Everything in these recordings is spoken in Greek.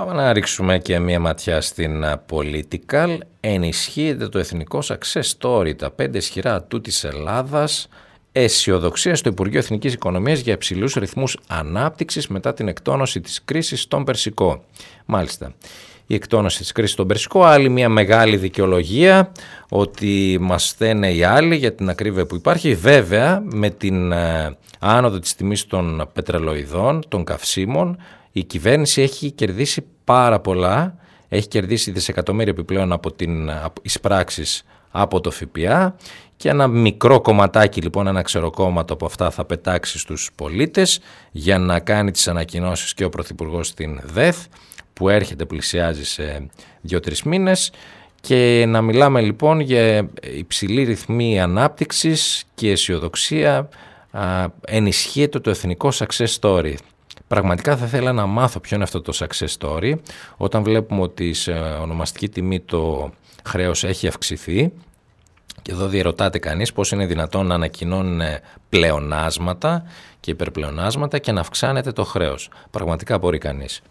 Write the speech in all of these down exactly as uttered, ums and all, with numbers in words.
Πάμε να ρίξουμε και μία ματιά στην Political. Ενισχύεται το εθνικό success story, τα πέντε ισχυρά ατού της Ελλάδας. Αισιοδοξία στο Υπουργείο Εθνικής Οικονομίας για υψηλούς ρυθμούς ανάπτυξης μετά την εκτόνωση της κρίσης στον Περσικό. Μάλιστα, η εκτόνωση της κρίσης στον Περσικό, άλλη μια μεγάλη δικαιολογία ότι μας στένε οι άλλοι για την ακρίβεια που υπάρχει. Βέβαια, με την άνοδο της τιμής των πετρελοειδών, των καυσίμων, η κυβέρνηση έχει κερδίσει πάρα πολλά, έχει κερδίσει δισεκατομμύρια επιπλέον από την εισπράξεις από το ΦΠΑ και ένα μικρό κομματάκι, λοιπόν, ένα ξεροκόμματο από αυτά θα πετάξει στους πολίτες για να κάνει τις ανακοινώσεις και ο Πρωθυπουργός στην ΔΕΘ που έρχεται, πλησιάζει σε δύο-τρεις μήνες, και να μιλάμε λοιπόν για υψηλή ρυθμή ανάπτυξης και αισιοδοξία. Α, ενισχύεται το εθνικό success story. Πραγματικά θα ήθελα να μάθω ποιο είναι αυτό το success story, όταν βλέπουμε ότι σε ονομαστική τιμή το χρέος έχει αυξηθεί. Και εδώ διερωτάται κανείς πώς είναι δυνατόν να ανακοινώνουν πλεονάσματα και υπερπλεονάσματα και να αυξάνεται το χρέος. Πραγματικά μπορεί κανείς.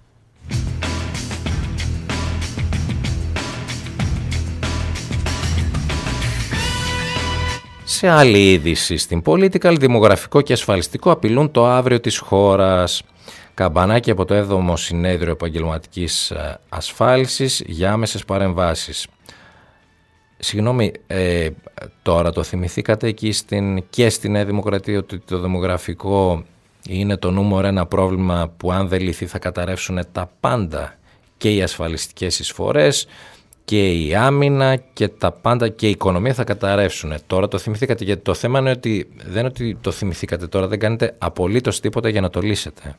Σε άλλη είδηση στην Political, δημογραφικό και ασφαλιστικό απειλούν το αύριο της χώρας. Καμπανάκι από το έβδομο Συνέδριο Επαγγελματικής Ασφάλισης για άμεσες παρεμβάσεις. Συγγνώμη, ε, τώρα το θυμηθήκατε εκεί στην, και στη Νέα Δημοκρατία ότι το δημογραφικό είναι το νούμερο ένα πρόβλημα που αν δεν λυθεί θα καταρρεύσουν τα πάντα, και οι ασφαλιστικές εισφορές και η άμυνα και τα πάντα, και η οικονομία θα καταρρεύσουν. Τώρα το θυμηθήκατε, γιατί το θέμα είναι ότι δεν είναι ότι το θυμηθήκατε τώρα, δεν κάνετε απολύτως τίποτα για να το λύσετε.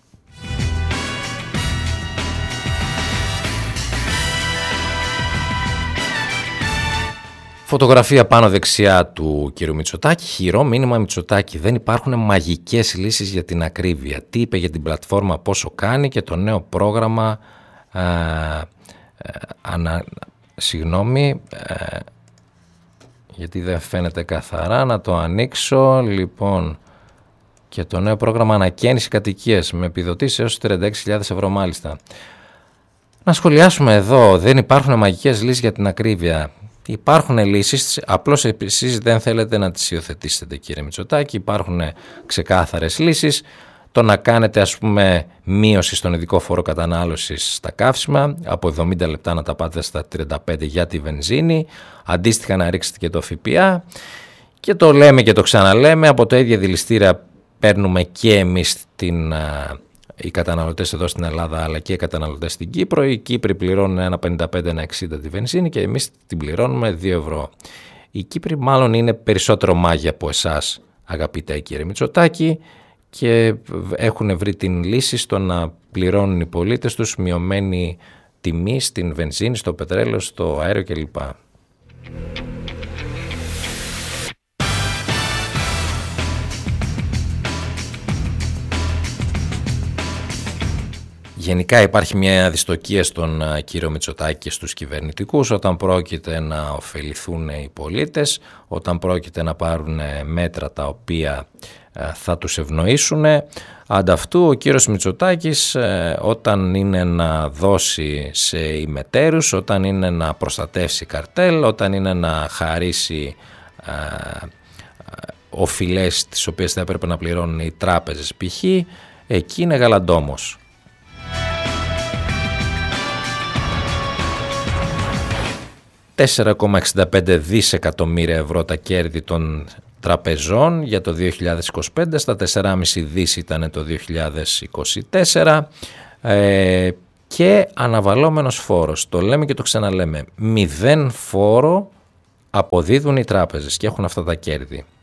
Φωτογραφία πάνω δεξιά του κ. Μητσοτάκη, χειρό μήνυμα Μητσοτάκη. Δεν υπάρχουν μαγικές λύσεις για την ακρίβεια. Τι είπε για την πλατφόρμα, πόσο κάνει, και το νέο πρόγραμμα. Α, α, ανα, συγγνώμη, α, γιατί δεν φαίνεται καθαρά, να το ανοίξω. Λοιπόν, και το νέο πρόγραμμα ανακαίνιση κατοικίας με επιδοτήσεις έως τριάντα έξι χιλιάδες ευρώ μάλιστα. Να σχολιάσουμε εδώ, δεν υπάρχουν μαγικές λύσεις για την ακρίβεια. Υπάρχουν λύσεις, απλώς εσείς δεν θέλετε να τις υιοθετήσετε, κύριε Μητσοτάκη. Υπάρχουν ξεκάθαρες λύσεις. Το να κάνετε, ας πούμε, μείωση στον ειδικό φόρο κατανάλωσης στα καύσιμα, από εβδομήντα λεπτά να τα πάτε στα τριάντα πέντε για τη βενζίνη, αντίστοιχα να ρίξετε και το ΦΠΑ. Και το λέμε και το ξαναλέμε, από τα ίδια δηληστήρια παίρνουμε και εμείς την... οι καταναλωτές εδώ στην Ελλάδα, αλλά και οι καταναλωτές στην Κύπρο. Οι Κύπροι πληρώνουν ένα πενήντα πέντε ένα εξήντα τη βενζίνη και εμείς την πληρώνουμε δύο ευρώ. Οι Κύπροι μάλλον είναι περισσότερο μάγια από εσάς, αγαπητέ κύριε Μητσοτάκη, και έχουν βρει την λύση στο να πληρώνουν οι πολίτες τους μειωμένη τιμή στην βενζίνη, στο πετρέλαιο, στο αέριο κλπ. Γενικά υπάρχει μια δυστοκία στον κύριο Μητσοτάκη και στους κυβερνητικούς όταν πρόκειται να ωφεληθούν οι πολίτες, όταν πρόκειται να πάρουν μέτρα τα οποία θα τους ευνοήσουν. Ανταυτού ο κύριος Μητσοτάκης, όταν είναι να δώσει σε ημετέρους, όταν είναι να προστατεύσει καρτέλ, όταν είναι να χαρίσει οφειλές τις οποίες θα έπρεπε να πληρώνουν οι τράπεζες π.χ., εκεί είναι γαλαντόμος. τέσσερα κόμμα εξήντα πέντε δισεκατομμύρια ευρώ τα κέρδη των τραπεζών για το δύο χιλιάδες είκοσι πέντε, στα τέσσερα κόμμα πέντε δις ήταν το δύο χιλιάδες είκοσι τέσσερα, ε, και αναβαλώμενος φόρος, το λέμε και το ξαναλέμε, μηδέν φόρο αποδίδουν οι τράπεζες και έχουν αυτά τα κέρδη.